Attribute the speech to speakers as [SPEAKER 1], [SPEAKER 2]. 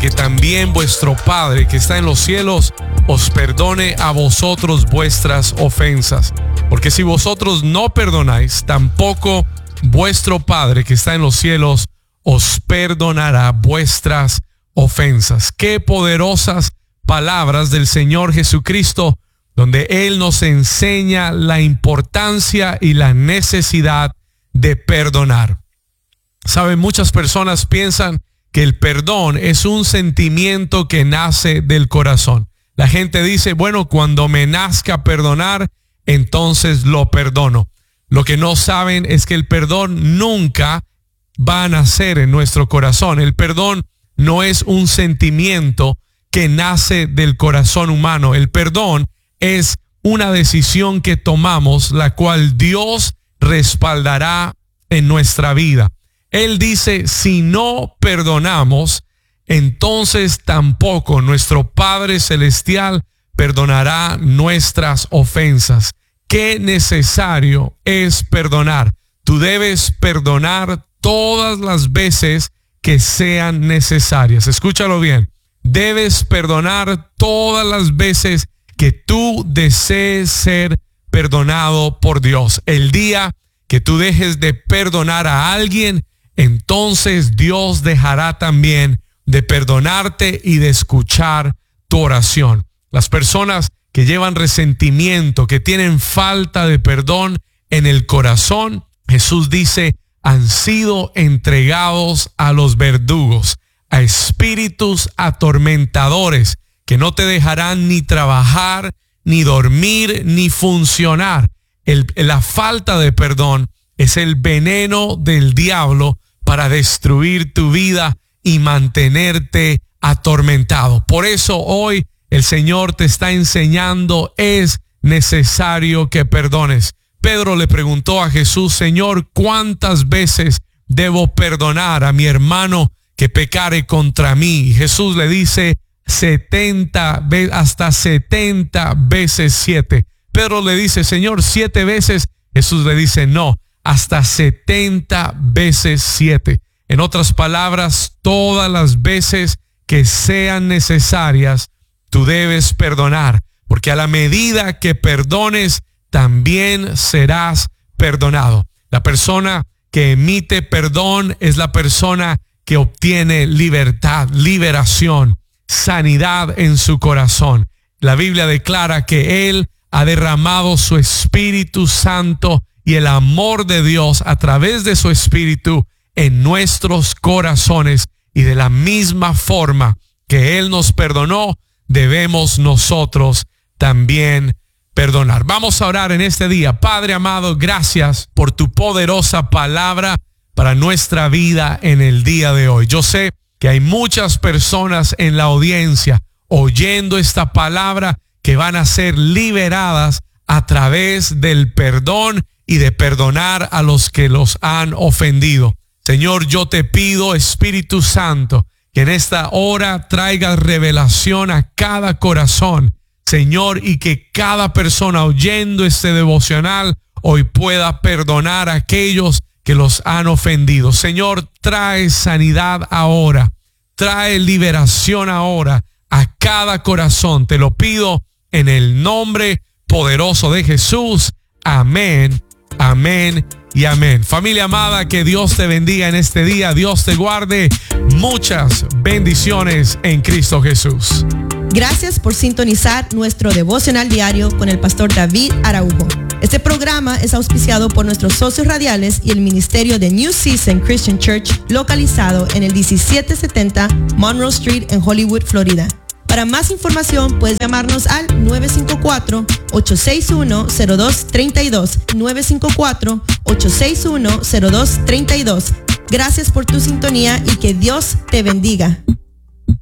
[SPEAKER 1] que también vuestro Padre que está en los cielos os perdone a vosotros vuestras ofensas. Porque si vosotros no perdonáis, tampoco vuestro Padre que está en los cielos os perdonará vuestras ofensas. Qué poderosas palabras del Señor Jesucristo, donde Él nos enseña la importancia y la necesidad de perdonar. Saben, muchas personas piensan que el perdón es un sentimiento que nace del corazón. La gente dice, bueno, cuando me nazca perdonar, entonces lo perdono. Lo que no saben es que el perdón nunca va a nacer en nuestro corazón. El perdón no es un sentimiento que nace del corazón humano. El perdón es una decisión que tomamos, la cual Dios respaldará en nuestra vida. Él dice, si no perdonamos, entonces tampoco nuestro Padre Celestial perdonará nuestras ofensas. Qué necesario es perdonar. Tú debes perdonar todas las veces que sean necesarias. Escúchalo bien. Debes perdonar todas las veces que tú desees ser perdonado por Dios. El día que tú dejes de perdonar a alguien, entonces Dios dejará también de perdonarte y de escuchar tu oración. Las personas que llevan resentimiento, que tienen falta de perdón en el corazón, Jesús dice, han sido entregados a los verdugos, a espíritus atormentadores que no te dejarán ni trabajar, ni dormir, ni funcionar. La falta de perdón es el veneno del diablo para destruir tu vida y mantenerte atormentado. Por eso hoy el Señor te está enseñando, es necesario que perdones. Pedro le preguntó a Jesús, Señor, ¿cuántas veces debo perdonar a mi hermano que pecare contra mí? Y Jesús le dice, hasta 70 veces 7. Pedro le dice, Señor, 7 veces. Jesús le dice, no, hasta 70 veces 7. En otras palabras, todas las veces que sean necesarias, tú debes perdonar, porque a la medida que perdones, también serás perdonado. La persona que emite perdón es la persona que obtiene libertad, liberación, sanidad en su corazón. La Biblia declara que Él ha derramado su Espíritu Santo y el amor de Dios a través de su Espíritu en nuestros corazones, y de la misma forma que Él nos perdonó, debemos nosotros también perdonar. Vamos a orar en este día. Padre amado, gracias por tu poderosa palabra para nuestra vida en el día de hoy. Yo sé que hay muchas personas en la audiencia oyendo esta palabra que van a ser liberadas a través del perdón y de perdonar a los que los han ofendido. Señor, yo te pido, Espíritu Santo, que en esta hora traigas revelación a cada corazón, Señor, y que cada persona oyendo este devocional hoy pueda perdonar a aquellos que los han ofendido. Señor, trae sanidad ahora, trae liberación ahora a cada corazón. Te lo pido en el nombre poderoso de Jesús. Amén, amén y amén. Familia amada, que Dios te bendiga en este día. Dios te guarde. Muchas bendiciones en Cristo Jesús.
[SPEAKER 2] Gracias por sintonizar nuestro devocional diario con el pastor David Araujo. Este programa es auspiciado por nuestros socios radiales y el ministerio de New Season Christian Church, localizado en el 1770 Monroe Street en Hollywood, Florida. Para más información puedes llamarnos al 954-861-0232, 954-861-0232. Gracias por tu sintonía y que Dios te bendiga.